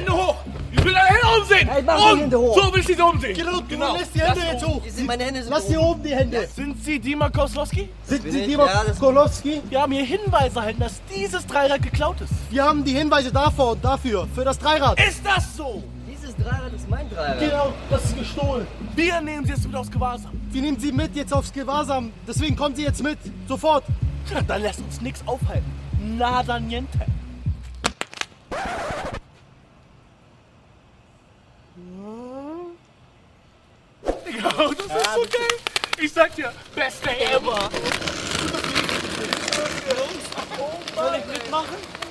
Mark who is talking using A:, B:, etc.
A: Hände hoch! Ich will deine Hände umsehen!
B: Hey, mach die Hände hoch!
A: So will ich sie umsehen!
C: Genau, lässt die Hände jetzt hoch.
B: Meine Hände sind
C: Lass hier oben die Hände.
A: Sind Sie Dima Koslowski?
C: Sind
B: bin
C: Sie
B: ich.
C: Dima
B: Ja, das-
C: Kolowski?
A: Wir haben hier Hinweise erhalten, dass dieses Dreirad geklaut ist.
C: Wir haben die Hinweise davor und dafür, für das Dreirad.
A: Ist das so?
B: Dieses Dreirad ist mein Dreirad.
C: Genau, das ist gestohlen.
A: Wir nehmen Sie jetzt wieder aufs Gewahrsam.
C: Wir nehmen Sie mit jetzt aufs Gewahrsam. Deswegen kommen Sie jetzt mit. Sofort.
A: Ja, dann lässt uns nichts aufhalten. Nada niente. Ja, das ist so geil. Ich sag dir, beste ever.
C: Soll ich mitmachen?